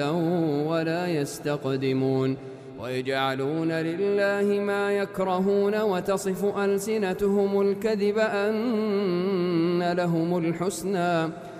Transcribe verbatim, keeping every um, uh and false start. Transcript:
ولا يستقدمون ويجعلون لله ما يكرهون وتصف ألسنتهم الكذب أن لهم الحسنى